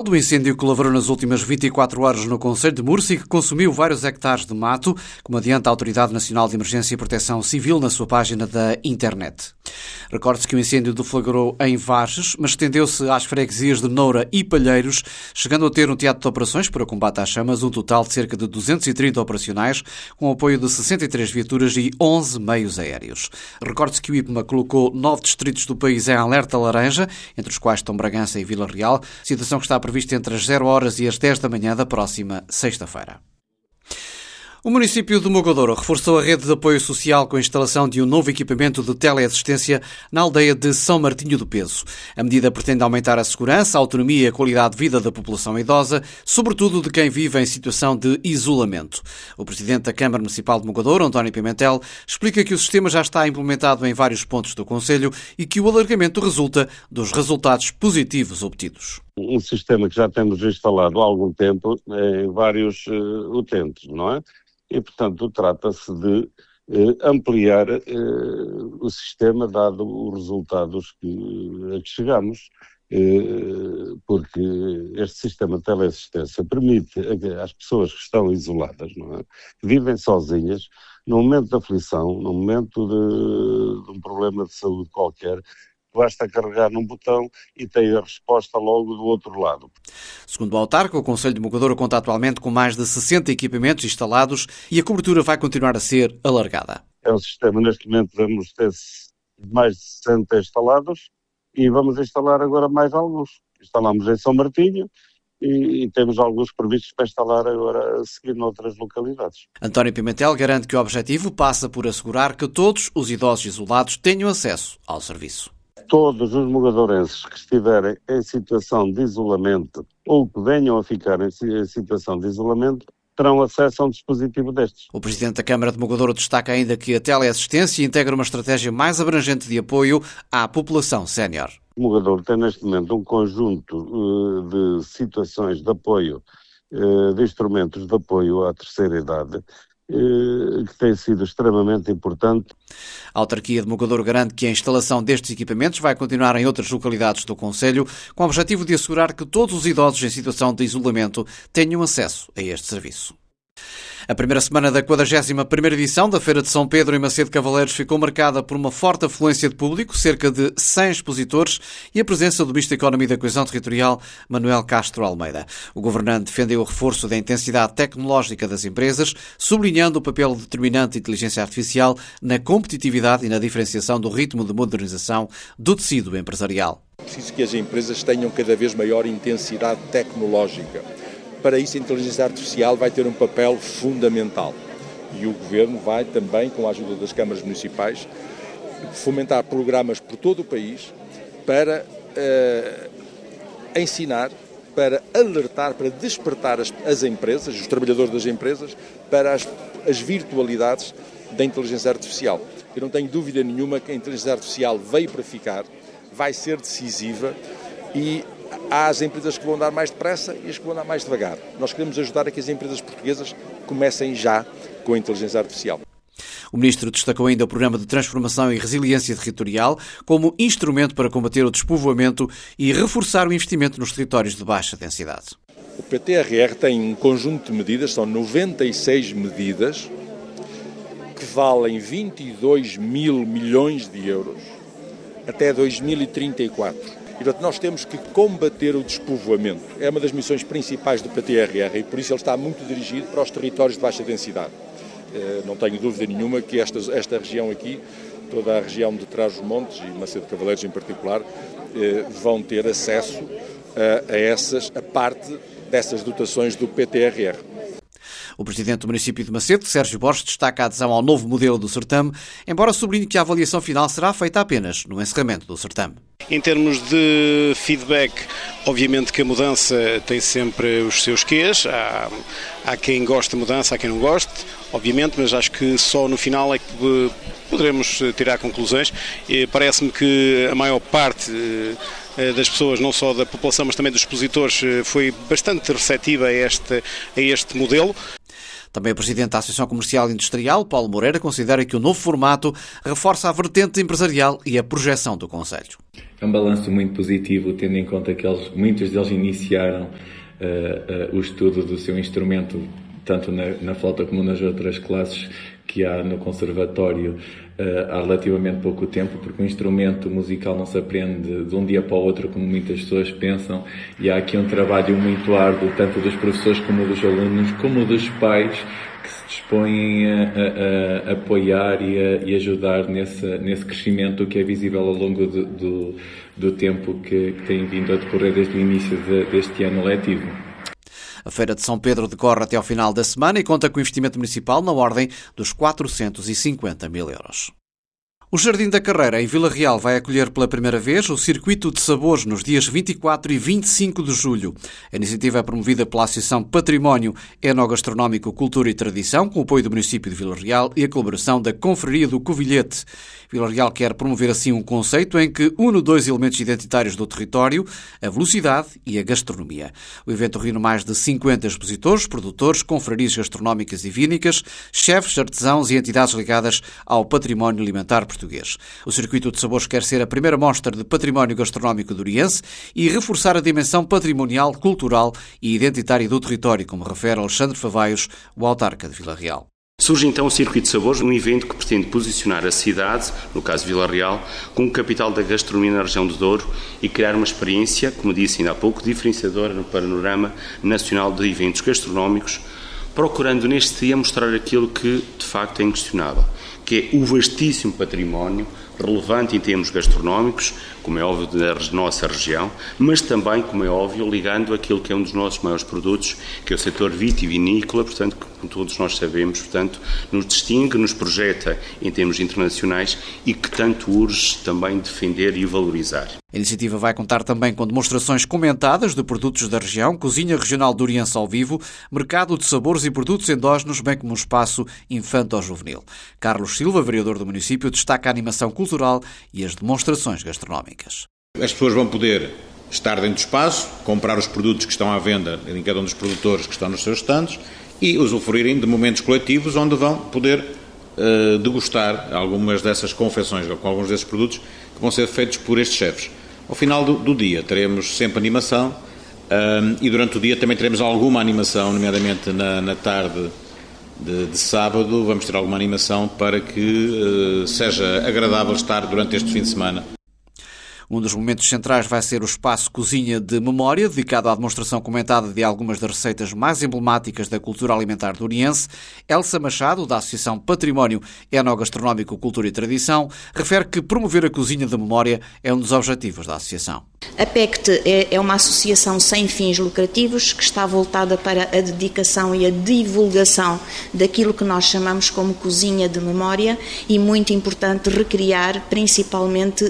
do incêndio que lavrou nas últimas 24 horas no concelho de Mursa e que consumiu vários hectares de mato, como adianta a Autoridade Nacional de Emergência e Proteção Civil na sua página da internet. Recorde-se que o incêndio deflagrou em Varges, mas estendeu-se às freguesias de Noura e Palheiros, chegando a ter no teatro de operações para o combate às chamas um total de cerca de 230 operacionais, com o apoio de 63 viaturas e 11 meios aéreos. Recorde-se que o IPMA colocou 9 distritos do país em alerta laranja, entre os quais estão Bragança e Vila Real, situação que está prevista entre as 0 horas e as 10 da manhã da próxima sexta-feira. O município de Mogadouro reforçou a rede de apoio social com a instalação de um novo equipamento de teleassistência na aldeia de São Martinho do Peso. A medida pretende aumentar a segurança, a autonomia e a qualidade de vida da população idosa, sobretudo de quem vive em situação de isolamento. O presidente da Câmara Municipal de Mogadouro, António Pimentel, explica que o sistema já está implementado em vários pontos do concelho e que o alargamento resulta dos resultados positivos obtidos. Um sistema que já temos instalado há algum tempo em vários utentes, não é? E, portanto, trata-se de ampliar o sistema, dado os resultados a que chegamos, porque este sistema de teleassistência permite às pessoas que estão isoladas, não é? Que vivem sozinhas, num momento de aflição, num momento de um problema de saúde qualquer, basta carregar num botão e tem a resposta logo do outro lado. Segundo o autarca, o Concelho de Mogadouro conta atualmente com mais de 60 equipamentos instalados e a cobertura vai continuar a ser alargada. É um sistema, neste momento vamos ter mais de 60 instalados e vamos instalar agora mais alguns. Instalamos em São Martinho e temos alguns previstos para instalar agora a seguir noutras localidades. António Pimentel garante que o objetivo passa por assegurar que todos os idosos isolados tenham acesso ao serviço. Todos os mogadourenses que estiverem em situação de isolamento ou que venham a ficar em situação de isolamento terão acesso a um dispositivo destes. O presidente da Câmara de Mogadouro destaca ainda que a teleassistência integra uma estratégia mais abrangente de apoio à população sénior. Mogadouro tem neste momento um conjunto de situações de apoio, de instrumentos de apoio à terceira idade, que tem sido extremamente importante. A autarquia de Mogadouro garante que a instalação destes equipamentos vai continuar em outras localidades do concelho, com o objetivo de assegurar que todos os idosos em situação de isolamento tenham acesso a este serviço. A primeira semana da 41ª edição da Feira de São Pedro em Macedo Cavaleiros ficou marcada por uma forte afluência de público, cerca de 100 expositores e a presença do Ministro da Economia e da Coesão Territorial, Manuel Castro Almeida. O governante defendeu o reforço da intensidade tecnológica das empresas, sublinhando o papel determinante da inteligência artificial na competitividade e na diferenciação do ritmo de modernização do tecido empresarial. É preciso que as empresas tenham cada vez maior intensidade tecnológica. Para isso, a inteligência artificial vai ter um papel fundamental e o Governo vai também, com a ajuda das câmaras municipais, fomentar programas por todo o país para ensinar, para alertar, para despertar as empresas, os trabalhadores das empresas, para as virtualidades da inteligência artificial. Eu não tenho dúvida nenhuma que a inteligência artificial veio para ficar, vai ser decisiva e há as empresas que vão andar mais depressa e as que vão andar mais devagar. Nós queremos ajudar a que as empresas portuguesas comecem já com a inteligência artificial. O Ministro destacou ainda o Programa de Transformação e Resiliência Territorial como instrumento para combater o despovoamento e reforçar o investimento nos territórios de baixa densidade. O PTRR tem um conjunto de medidas, são 96 medidas, que valem 22 mil milhões de euros até 2034. E, portanto, nós temos que combater o despovoamento. É uma das missões principais do PTRR e, por isso, ele está muito dirigido para os territórios de baixa densidade. Não tenho dúvida nenhuma que esta região aqui, toda a região de Trás-os-Montes e Macedo Cavaleiros em particular, vão ter acesso a parte dessas dotações do PTRR. O presidente do município de Macedo, Sérgio Borges, destaca a adesão ao novo modelo do certame, embora sublinhe que a avaliação final será feita apenas no encerramento do certame. Em termos de feedback, obviamente que a mudança tem sempre os seus quês. Há quem goste de mudança, há quem não goste, obviamente, mas acho que só no final é que poderemos tirar conclusões. Parece-me que a maior parte das pessoas, não só da população, mas também dos expositores, foi bastante receptiva a este modelo. Também o presidente da Associação Comercial e Industrial, Paulo Moreira, considera que o novo formato reforça a vertente empresarial e a projeção do concelho. É um balanço muito positivo, tendo em conta que muitos deles iniciaram o estudo do seu instrumento, tanto na flauta como nas outras classes que há no conservatório há relativamente pouco tempo, porque um instrumento musical não se aprende de um dia para o outro, como muitas pessoas pensam, e há aqui um trabalho muito árduo, tanto dos professores como dos alunos, como dos pais, que se dispõem a apoiar e ajudar nesse crescimento que é visível ao longo do tempo que tem vindo a decorrer desde o início deste ano letivo. A Feira de São Pedro decorre até ao final da semana e conta com investimento municipal na ordem dos 450 mil euros. O Jardim da Carreira, em Vila Real, vai acolher pela primeira vez o Circuito de Sabores nos dias 24 e 25 de julho. A iniciativa é promovida pela Associação Património Enogastronómico, Cultura e Tradição, com o apoio do município de Vila Real e a colaboração da Confraria do Covilhete. Vila Real quer promover assim um conceito em que une dois elementos identitários do território, a velocidade e a gastronomia. O evento reúne mais de 50 expositores, produtores, confrarias gastronómicas e vínicas, chefes, artesãos e entidades ligadas ao património alimentar português. O Circuito de Sabores quer ser a primeira mostra de património gastronómico do Oriense e reforçar a dimensão patrimonial, cultural e identitária do território, como refere Alexandre Favaios, o autarca de Vila Real. Surge então o Circuito de Sabores, um evento que pretende posicionar a cidade, no caso Vila Real, como capital da gastronomia na região do Douro e criar uma experiência, como disse ainda há pouco, diferenciadora no panorama nacional de eventos gastronómicos, procurando neste dia mostrar aquilo que de facto é inquestionável, que é o vastíssimo património relevante em termos gastronómicos, como é óbvio, da nossa região, mas também, como é óbvio, ligando aquilo que é um dos nossos maiores produtos, que é o setor vitivinícola, portanto, como todos nós sabemos, portanto, nos distingue, nos projeta em termos internacionais e que tanto urge também defender e valorizar. A iniciativa vai contar também com demonstrações comentadas de produtos da região, cozinha regional do Oriense ao vivo, mercado de sabores e produtos endógenos, bem como um espaço infanto-juvenil. Carlos Silva, vereador do município, destaca a animação cultural e as demonstrações gastronómicas. As pessoas vão poder estar dentro do espaço, comprar os produtos que estão à venda em cada um dos produtores que estão nos seus stands e usufruírem de momentos coletivos onde vão poder degustar algumas dessas confecções ou com alguns desses produtos que vão ser feitos por estes chefes. Ao final do dia teremos sempre animação e durante o dia também teremos alguma animação, nomeadamente na tarde de sábado, vamos ter alguma animação para que seja agradável estar durante este fim de semana. Um dos momentos centrais vai ser o espaço Cozinha de Memória, dedicado à demonstração comentada de algumas das receitas mais emblemáticas da cultura alimentar do Oriense. Elsa Machado, da Associação Património Enogastronómico, Cultura e Tradição, refere que promover a Cozinha de Memória é um dos objetivos da associação. A PECT é uma associação sem fins lucrativos que está voltada para a dedicação e a divulgação daquilo que nós chamamos como cozinha de memória e, muito importante, recriar principalmente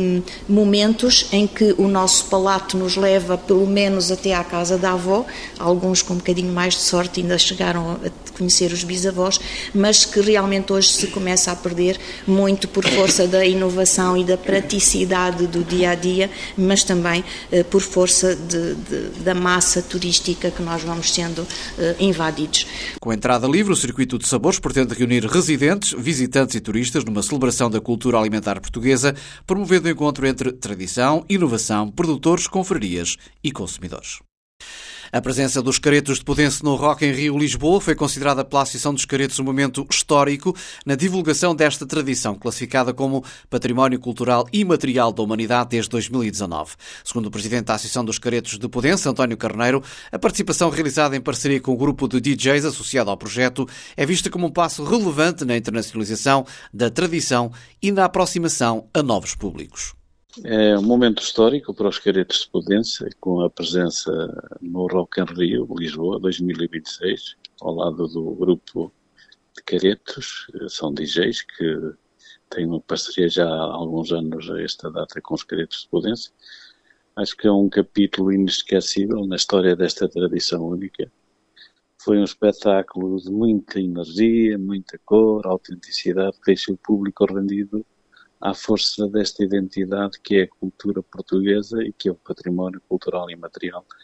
momentos em que o nosso palato nos leva pelo menos até à casa da avó, alguns com um bocadinho mais de sorte ainda chegaram a conhecer os bisavós, mas que realmente hoje se começa a perder muito por força da inovação e da praticidade do dia-a-dia, mas também por força da massa turística que nós vamos sendo invadidos. Com a entrada livre, o Circuito de Sabores pretende reunir residentes, visitantes e turistas numa celebração da cultura alimentar portuguesa, promovendo o encontro entre tradição, inovação, produtores, confrarias e consumidores. A presença dos caretos de Podense no Rock in Rio Lisboa foi considerada pela Associação dos Caretos um momento histórico na divulgação desta tradição, classificada como Património Cultural Imaterial da Humanidade desde 2019. Segundo o presidente da Associação dos Caretos de Podense, António Carneiro, a participação realizada em parceria com o grupo de DJs associado ao projeto é vista como um passo relevante na internacionalização da tradição e na aproximação a novos públicos. É um momento histórico para os caretos de Podense, com a presença no Rock in Rio, Lisboa, 2026, ao lado do grupo de caretos. São DJs que têm uma parceria já há alguns anos a esta data com os caretos de Podense. Acho que é um capítulo inesquecível na história desta tradição única. Foi um espetáculo de muita energia, muita cor, autenticidade, que deixa o público rendido à força desta identidade que é a cultura portuguesa e que é o património cultural imaterial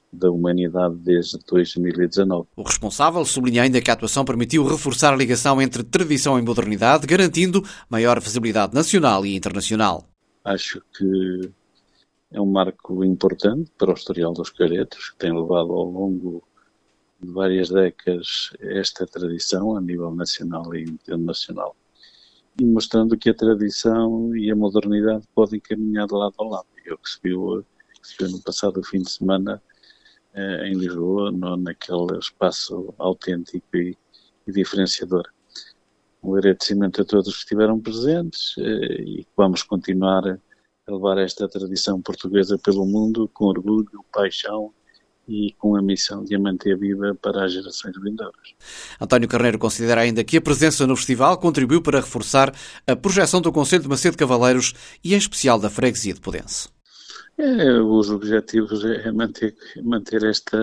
da humanidade desde 2019. O responsável sublinha ainda que a atuação permitiu reforçar a ligação entre tradição e modernidade, garantindo maior visibilidade nacional e internacional. Acho que é um marco importante para o historial dos caretos, que tem levado ao longo de várias décadas esta tradição a nível nacional e internacional, e mostrando que a tradição e a modernidade podem caminhar de lado a lado. É o que se viu no passado fim de semana em Lisboa, naquele espaço autêntico e diferenciador. Um agradecimento a todos que estiveram presentes e vamos continuar a levar esta tradição portuguesa pelo mundo com orgulho, paixão e com a missão de a manter viva para as gerações vindouras. António Carneiro considera ainda que a presença no festival contribuiu para reforçar a projeção do Concelho de Macedo de Cavaleiros e em especial da freguesia de Podense. Os objetivos é manter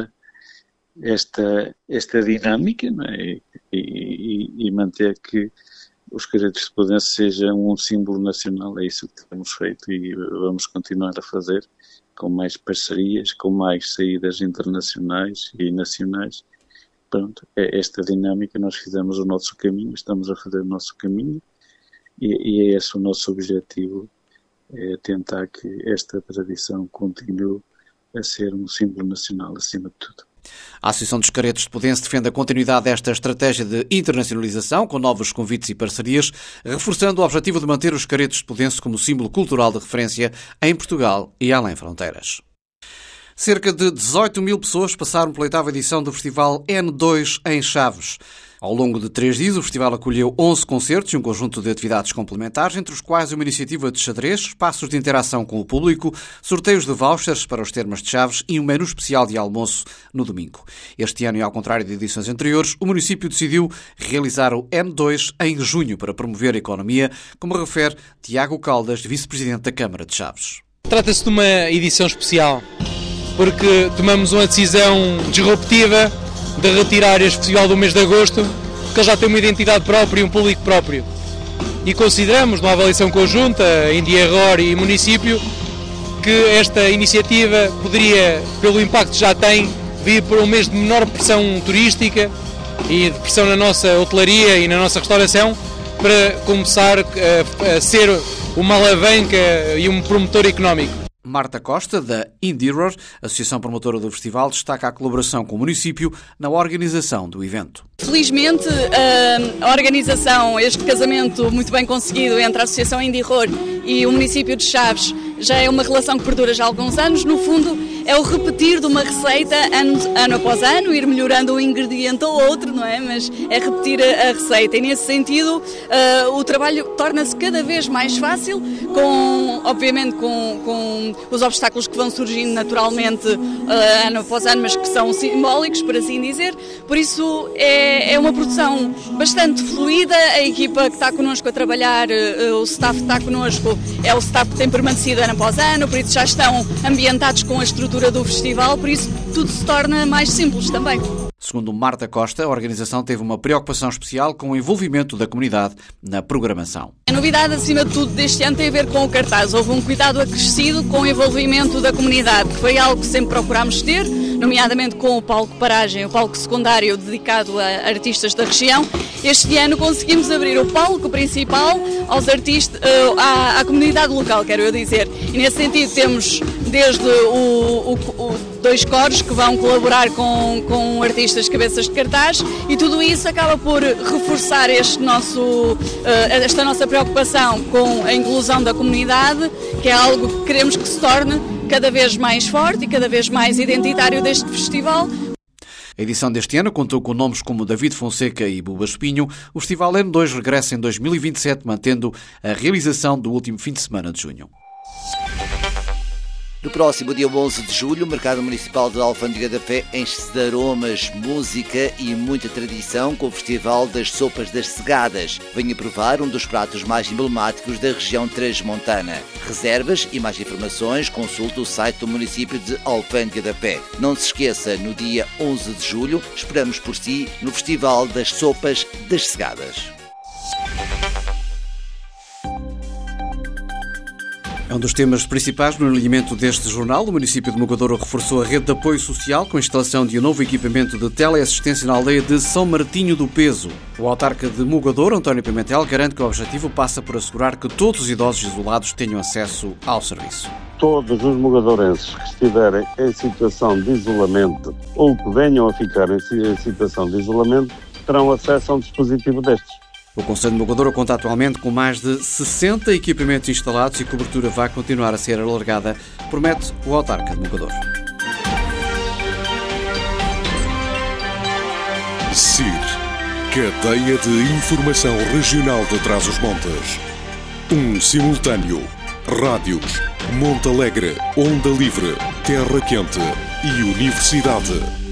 esta dinâmica, não é? E manter que os caretos de Podense sejam um símbolo nacional. É isso que temos feito e vamos continuar a fazer, com mais parcerias, com mais saídas internacionais e nacionais. Pronto, é esta dinâmica, nós fizemos o nosso caminho, estamos a fazer o nosso caminho e é esse o nosso objetivo, é tentar que esta tradição continue a ser um símbolo nacional acima de tudo. A Associação dos Caretos de Podense defende a continuidade desta estratégia de internacionalização com novos convites e parcerias, reforçando o objetivo de manter os caretos de Podense como símbolo cultural de referência em Portugal e além fronteiras. Cerca de 18 mil pessoas passaram pela 8ª edição do Festival N2 em Chaves. Ao longo de 3 dias, o festival acolheu 11 concertos e um conjunto de atividades complementares, entre os quais uma iniciativa de xadrez, espaços de interação com o público, sorteios de vouchers para os termas de Chaves e um menu especial de almoço no domingo. Este ano, e ao contrário de edições anteriores, o município decidiu realizar o N2 em junho para promover a economia, como refere Tiago Caldas, vice-presidente da Câmara de Chaves. Trata-se de uma edição especial, porque tomamos uma decisão disruptiva de retirar este festival do mês de agosto, porque ele já tem uma identidade própria e um público próprio. E consideramos, numa avaliação conjunta, Indierror e município, que esta iniciativa poderia, pelo impacto que já tem, vir por um mês de menor pressão turística e de pressão na nossa hotelaria e na nossa restauração, para começar a ser uma alavanca e um promotor económico. Marta Costa, da Indierror, associação promotora do festival, destaca a colaboração com o município na organização do evento. Felizmente, a organização, este casamento muito bem conseguido entre a Associação Indierror e o município de Chaves, já é uma relação que perdura já há alguns anos. No fundo, é o repetir de uma receita ano após ano, ir melhorando um ingrediente ou outro, não é? Mas é repetir a receita. E nesse sentido, o trabalho torna-se cada vez mais fácil, obviamente com os obstáculos que vão surgindo naturalmente ano após ano, mas que são simbólicos, por assim dizer. Por isso é uma produção bastante fluida. A equipa que está connosco a trabalhar, o staff que está connosco, é o staff que tem permanecido ano após ano, por isso já estão ambientados com a estrutura do festival, por isso tudo se torna mais simples também. Segundo Marta Costa, a organização teve uma preocupação especial com o envolvimento da comunidade na programação. A novidade, acima de tudo, deste ano tem a ver com o cartaz. Houve um cuidado acrescido com o envolvimento da comunidade, que foi algo que sempre procurámos ter, nomeadamente com o palco Paragem, o palco secundário dedicado a artistas da região. Este ano conseguimos abrir o palco principal aos artistas, à comunidade local, quero eu dizer. E nesse sentido temos desde dois coros que vão colaborar com artistas cabeças de cartaz, e tudo isso acaba por reforçar esta nossa preocupação com a inclusão da comunidade, que é algo que queremos que se torne cada vez mais forte e cada vez mais identitário deste festival. A edição deste ano contou com nomes como David Fonseca e Buba Espinho. O Festival N2 regressa em 2027, mantendo a realização do último fim de semana de junho. No próximo dia 11 de julho, o Mercado Municipal de Alfândega da Fé enche-se de aromas, música e muita tradição com o Festival das Sopas das Segadas. Venha provar um dos pratos mais emblemáticos da região transmontana. Reservas e mais informações, consulte o site do município de Alfândega da Fé. Não se esqueça, no dia 11 de julho, esperamos por si no Festival das Sopas das Segadas. É Um dos temas principais no alinhamento deste jornal, o município de Mogadouro reforçou a rede de apoio social com a instalação de um novo equipamento de teleassistência na aldeia de São Martinho do Peso. O autarca de Mogadouro, António Pimentel, garante que o objetivo passa por assegurar que todos os idosos isolados tenham acesso ao serviço. Todos os mogadourenses que estiverem em situação de isolamento ou que venham a ficar em situação de isolamento terão acesso a um dispositivo destes. O Conselho de Mogadouro conta atualmente com mais de 60 equipamentos instalados e a cobertura vai continuar a ser alargada, promete o autarca de Mogadouro. CIR, Cadeia de Informação Regional de Trás-os-Montes. Simultâneo. Rádios, Monte Alegre, Onda Livre, Terra Quente e Universidade.